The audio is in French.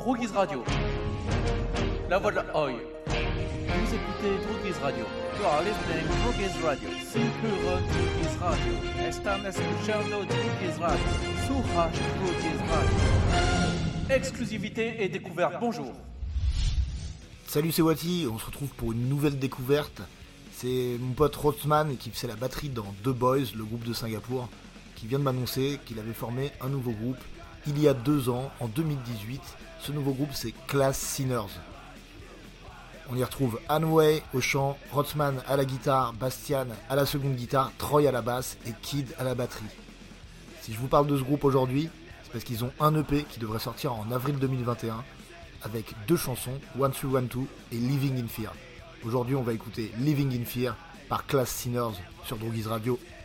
Droguise Radio. La voix de la Oi. Vous écoutez Droguise Radio. You are listening to Droguise Radio. Synchron Droguise Radio. Están escuchando Droguise Radio. Suraj Droguise Radio. Exclusivité et découverte, bonjour. Salut, c'est Wati, on se retrouve pour une nouvelle découverte. C'est mon pote Rotsman qui faisait la batterie dans The Boys, le groupe de Singapour, qui vient de m'annoncer qu'il avait formé un nouveau groupe il y a 2 ans, en 2018. Ce nouveau groupe, c'est Class Sinners. On y retrouve Hanway au chant, Rotsman à la guitare, Bastian à la seconde guitare, Troy à la basse et Kid à la batterie. Si je vous parle de ce groupe aujourd'hui, c'est parce qu'ils ont un EP qui devrait sortir en avril 2021 avec 2 chansons, 1312 et Living in Fear. Aujourd'hui, on va écouter Living in Fear par Class Sinners sur Droguise Radio.